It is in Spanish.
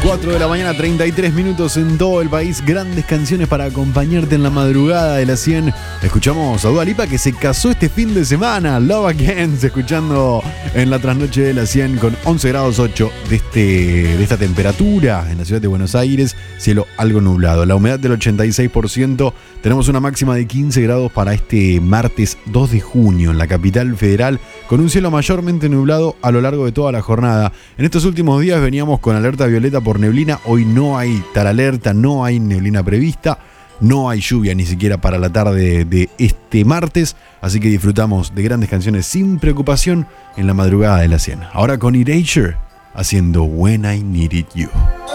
4 de la mañana, 33 minutos en todo el país. Grandes canciones para acompañarte en la madrugada de las 100. Escuchamos a Dua Lipa, que se casó este fin de semana. Love Again, escuchando en la trasnoche de las 100 con 11 grados 8 de esta temperatura en la ciudad de Buenos Aires. Cielo algo nublado. La humedad del 86%. Tenemos una máxima de 15 grados para este martes 2 de junio en la capital federal, con un cielo mayormente nublado a lo largo de toda la jornada. En estos últimos días veníamos con alerta violeta por neblina. Hoy no hay tal alerta, no hay neblina prevista, no hay lluvia ni siquiera para la tarde de este martes, así que disfrutamos de grandes canciones sin preocupación en la madrugada de la 100. Ahora con Erasure haciendo When I Needed You.